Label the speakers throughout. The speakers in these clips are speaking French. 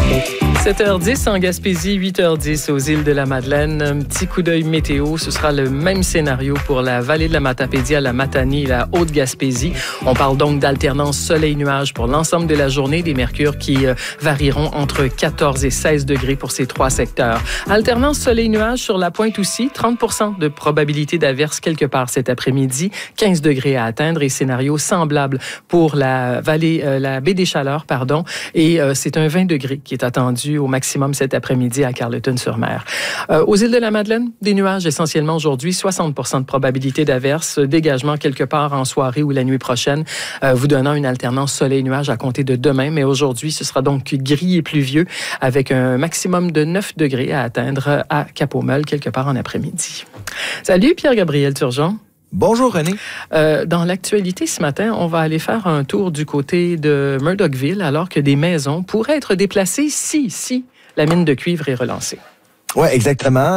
Speaker 1: 7h10 en Gaspésie, 8h10 aux îles de la Madeleine. Un petit coup d'œil météo, ce sera le même scénario pour la vallée de la Matapédia, la Matanie et la Haute-Gaspésie. On parle donc d'alternance soleil-nuage pour l'ensemble de la journée, des mercures qui varieront entre 14 et 16 degrés pour ces trois secteurs. Alternance soleil-nuage sur la pointe aussi, 30 % de probabilité d'averse quelque part cet après-midi, 15 degrés à atteindre et scénario semblable pour la vallée, la baie des Chaleurs, pardon, et c'est un 20 degrés qui est attendu au maximum cet après-midi à Carleton-sur-Mer. Aux îles de la Madeleine, des nuages essentiellement aujourd'hui, 60 % de probabilité d'averse, dégagement quelque part en soirée ou la nuit prochaine, vous donnant une alternance soleil-nuage à compter de demain. Mais aujourd'hui, ce sera donc gris et pluvieux avec un maximum de 9 degrés à atteindre à Cap-aux-Meules quelque part en après-midi. Salut Pierre-Gabriel Turgeon.
Speaker 2: Bonjour René.
Speaker 1: Dans l'actualité ce matin, on va aller faire un tour du côté de Murdochville alors que des maisons pourraient être déplacées si la mine de cuivre est relancée.
Speaker 2: Oui, exactement.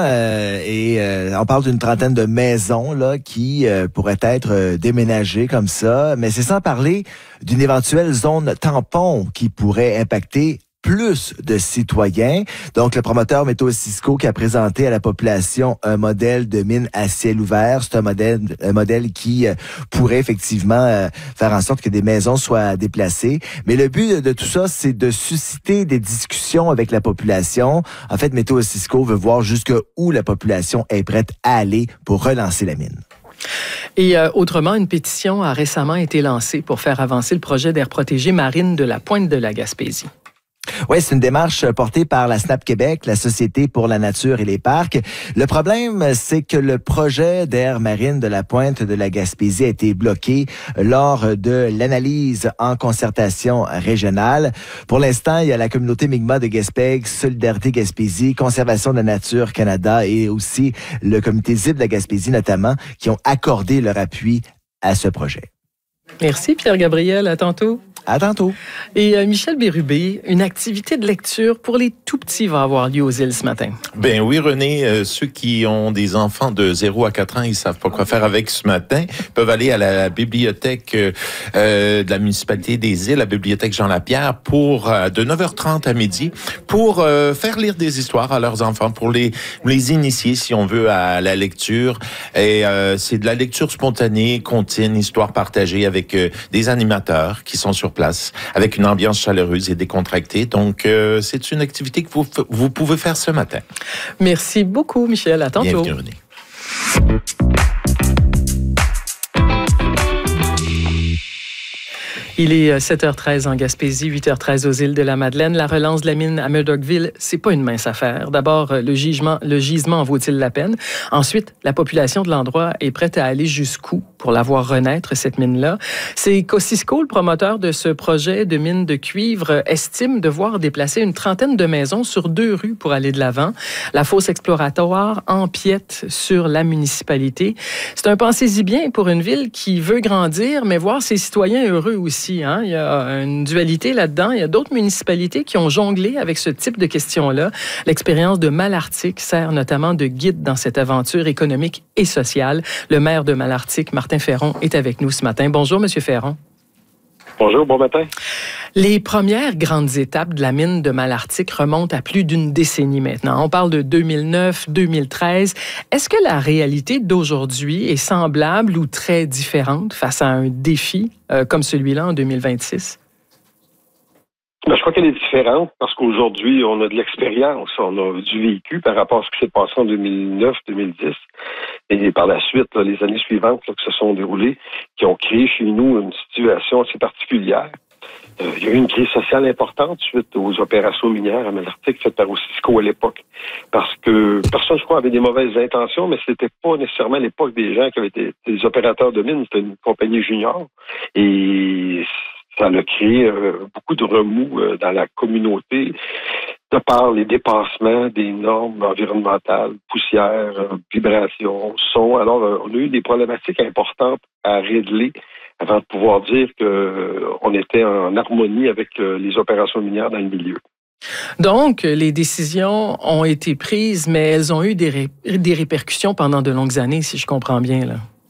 Speaker 2: On parle d'une trentaine de maisons là qui pourraient être déménagées comme ça, mais c'est sans parler d'une éventuelle zone tampon qui pourrait impacter plus de citoyens. Donc, le promoteur Météo Cisco qui a présenté à la population un modèle de mine à ciel ouvert. C'est un modèle qui pourrait effectivement faire en sorte que des maisons soient déplacées. Mais le but de tout ça, c'est de susciter des discussions avec la population. En fait, Météo Cisco veut voir jusqu'où la population est prête à aller pour relancer la mine.
Speaker 1: Et autrement, une pétition a récemment été lancée pour faire avancer le projet d'aire protégée marine de la pointe de la Gaspésie.
Speaker 2: Oui, c'est une démarche portée par la SNAP Québec, la Société pour la nature et les parcs. Le problème, c'est que le projet d'aire marine de la pointe de la Gaspésie a été bloqué lors de l'analyse en concertation régionale. Pour l'instant, il y a la communauté Mi'kmaq de Gaspé, Solidarité Gaspésie, Conservation de la nature Canada et aussi le comité ZIP de la Gaspésie notamment, qui ont accordé leur appui à ce projet.
Speaker 1: Merci Pierre-Gabriel, à tantôt.
Speaker 2: À tantôt.
Speaker 1: Et Michel Bérubé, une activité de lecture pour les tout-petits va avoir lieu aux îles ce matin.
Speaker 3: Ben oui, René, ceux qui ont des enfants de 0 à 4 ans, ils savent pas quoi faire avec ce matin, peuvent aller à la bibliothèque de la municipalité des îles, la bibliothèque Jean-Lapierre, pour de 9h30 à midi, pour faire lire des histoires à leurs enfants, pour les initier, si on veut, à la lecture. Et c'est de la lecture spontanée, contine, histoire partagée avec des animateurs qui sont sur place, avec une ambiance chaleureuse et décontractée. Donc, c'est une activité que vous pouvez faire ce matin.
Speaker 1: Merci beaucoup, Michel. À tantôt.
Speaker 3: Bienvenue, René.
Speaker 1: Il est 7h13 en Gaspésie, 8h13 aux îles de la Madeleine. La relance de la mine à Murdochville, c'est pas une mince affaire. D'abord, le gisement en vaut-il la peine? Ensuite, la population de l'endroit est prête à aller jusqu'où pour la voir renaître, cette mine-là? C'est Cosisco, le promoteur de ce projet de mine de cuivre, estime devoir déplacer une trentaine de maisons sur 2 rues pour aller de l'avant. La fosse exploratoire empiète sur la municipalité. C'est un pensez-y bien pour une ville qui veut grandir, mais voir ses citoyens heureux aussi. Il y a une dualité là-dedans. Il y a d'autres municipalités qui ont jonglé avec ce type de questions-là. L'expérience de Malartic sert notamment de guide dans cette aventure économique et sociale. Le maire de Malartic, Martin Ferron, est avec nous ce matin. Bonjour, Monsieur Ferron.
Speaker 4: Bonjour, bon matin.
Speaker 1: Les premières grandes étapes de la mine de Malartic remontent à plus d'une décennie maintenant. On parle de 2009, 2013. Est-ce que la réalité d'aujourd'hui est semblable ou très différente face à un défi comme celui-là en 2026?
Speaker 4: Je crois qu'elle est différente parce qu'aujourd'hui, on a de l'expérience, on a du vécu par rapport à ce qui s'est passé en 2009, 2010. Et par la suite, là, les années suivantes là, qui se sont déroulées, qui ont créé chez nous une situation assez particulière. Il y a eu une crise sociale importante suite aux opérations minières à Malartic faites par Cisco à l'époque. Parce que personne, je crois, avait des mauvaises intentions, mais c'était pas nécessairement à l'époque des gens qui avaient été des opérateurs de mines, c'était une compagnie junior. Et ça a créé beaucoup de remous dans la communauté de par les dépassements des normes environnementales, poussière, vibrations, son. Alors, on a eu des problématiques importantes à régler avant de pouvoir dire qu'on était en harmonie avec les opérations minières dans le milieu.
Speaker 1: Donc, les décisions ont été prises, mais elles ont eu des répercussions pendant de longues années, si je comprends bien, là.